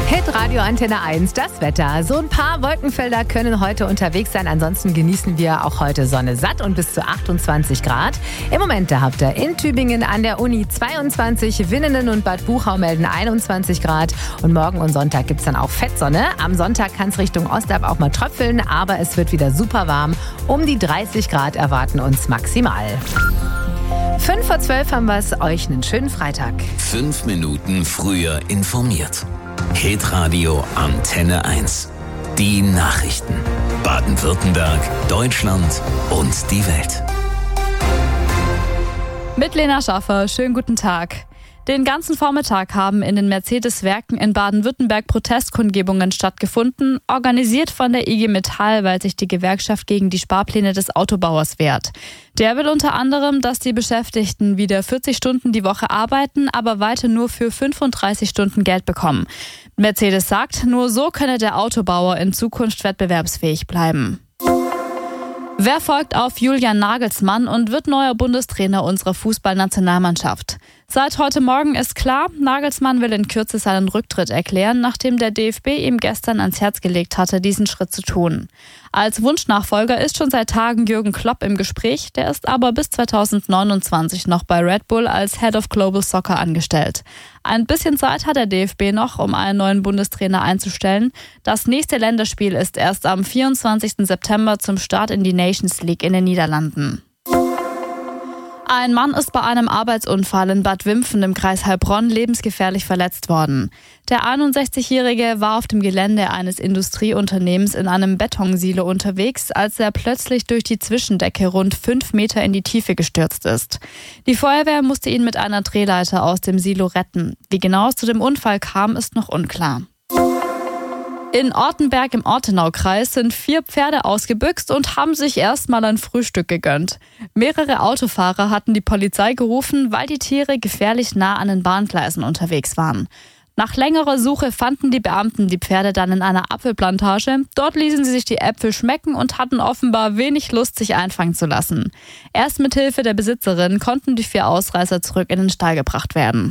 Hitradio Antenne 1, das Wetter. So ein paar Wolkenfelder können heute unterwegs sein. Ansonsten genießen wir auch heute Sonne satt und bis zu 28 Grad. Im Moment da habt ihr in Tübingen an der Uni 22, Winnenden und Bad Buchau melden 21 Grad. Und morgen und Sonntag gibt es dann auch Fettsonne. Am Sonntag kann es Richtung Ostab auch mal tröpfeln, aber es wird wieder super warm. Um die 30 Grad erwarten uns maximal. 11:05 haben wir es. Euch einen schönen Freitag. 5 Minuten früher informiert. Hitradio Antenne 1. Die Nachrichten. Baden-Württemberg, Deutschland und die Welt. Mit Lena Schaffer, schönen guten Tag. Den ganzen Vormittag haben in den Mercedes-Werken in Baden-Württemberg Protestkundgebungen stattgefunden, organisiert von der IG Metall, weil sich die Gewerkschaft gegen die Sparpläne des Autobauers wehrt. Der will unter anderem, dass die Beschäftigten wieder 40 Stunden die Woche arbeiten, aber weiter nur für 35 Stunden Geld bekommen. Mercedes sagt, nur so könne der Autobauer in Zukunft wettbewerbsfähig bleiben. Wer folgt auf Julian Nagelsmann und wird neuer Bundestrainer unserer Fußballnationalmannschaft? Seit heute Morgen ist klar, Nagelsmann will in Kürze seinen Rücktritt erklären, nachdem der DFB ihm gestern ans Herz gelegt hatte, diesen Schritt zu tun. Als Wunschnachfolger ist schon seit Tagen Jürgen Klopp im Gespräch, der ist aber bis 2029 noch bei Red Bull als Head of Global Soccer angestellt. Ein bisschen Zeit hat der DFB noch, um einen neuen Bundestrainer einzustellen. Das nächste Länderspiel ist erst am 24. September zum Start in die Nations League in den Niederlanden. Ein Mann ist bei einem Arbeitsunfall in Bad Wimpfen im Kreis Heilbronn lebensgefährlich verletzt worden. Der 61-Jährige war auf dem Gelände eines Industrieunternehmens in einem Betonsilo unterwegs, als er plötzlich durch die Zwischendecke rund 5 Meter in die Tiefe gestürzt ist. Die Feuerwehr musste ihn mit einer Drehleiter aus dem Silo retten. Wie genau es zu dem Unfall kam, ist noch unklar. In Ortenberg im Ortenaukreis sind 4 Pferde ausgebüxt und haben sich erstmal ein Frühstück gegönnt. Mehrere Autofahrer hatten die Polizei gerufen, weil die Tiere gefährlich nah an den Bahngleisen unterwegs waren. Nach längerer Suche fanden die Beamten die Pferde dann in einer Apfelplantage. Dort ließen sie sich die Äpfel schmecken und hatten offenbar wenig Lust, sich einfangen zu lassen. Erst mit Hilfe der Besitzerin konnten die 4 Ausreißer zurück in den Stall gebracht werden.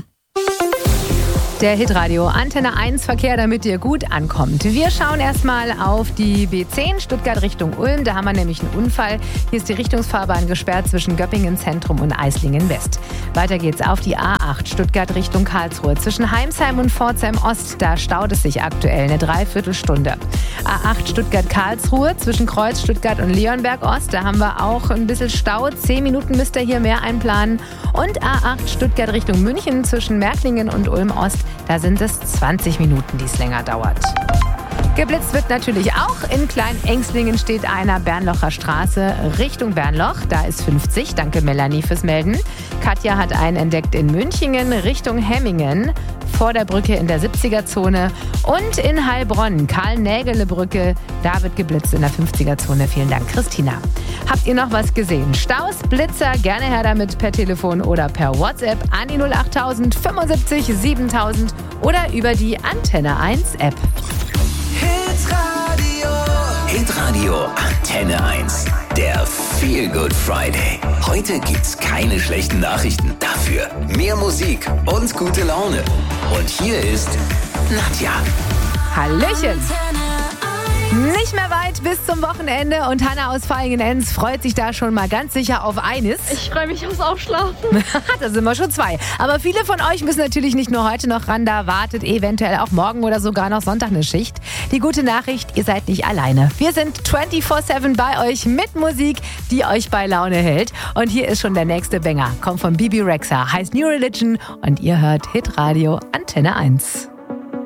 Der Hitradio Antenne 1 Verkehr, damit ihr gut ankommt. Wir schauen erstmal auf die B10 Stuttgart Richtung Ulm. Da haben wir nämlich einen Unfall. Hier ist die Richtungsfahrbahn gesperrt zwischen Göppingen Zentrum und Eislingen West. Weiter geht's auf die A8 Stuttgart Richtung Karlsruhe. Zwischen Heimsheim und Pforzheim Ost, da staut es sich aktuell eine Dreiviertelstunde. A8 Stuttgart Karlsruhe zwischen Kreuz Stuttgart und Leonberg Ost. Da haben wir auch ein bisschen Stau. 10 Minuten müsst ihr hier mehr einplanen. Und A8 Stuttgart Richtung München zwischen Märklingen und Ulm Ost. Da sind es 20 Minuten, die es länger dauert. Geblitzt wird natürlich auch. In Klein-Engslingen steht einer, Bernlocher Straße Richtung Bernloch. Da ist 50. Danke Melanie fürs Melden. Katja hat einen entdeckt in Münchingen Richtung Hemmingen. Vor der Brücke in der 70er-Zone. Und in Heilbronn, Karl-Nägele-Brücke. Da wird geblitzt in der 50er-Zone. Vielen Dank, Christina. Habt ihr noch was gesehen? Staus, Blitzer, gerne her damit per Telefon oder per WhatsApp an die 08000 75 7000 oder über die Antenne 1 App. Hitradio Antenne 1. Der Feel Good Friday. Heute gibt's keine schlechten Nachrichten. Dafür mehr Musik und gute Laune. Und hier ist Nadja. Hallöchen. Nicht mehr weit bis zum Wochenende und Hanna aus Vaihingen-Enz freut sich da schon mal ganz sicher auf eines. Ich freue mich aufs Aufschlafen. Da sind wir schon 2. Aber viele von euch müssen natürlich nicht nur heute noch ran, da wartet eventuell auch morgen oder sogar noch Sonntag eine Schicht. Die gute Nachricht, ihr seid nicht alleine. Wir sind 24/7 bei euch mit Musik, die euch bei Laune hält. Und hier ist schon der nächste Banger. Kommt von Bibi Rexha, heißt New Religion und ihr hört Hitradio Antenne 1.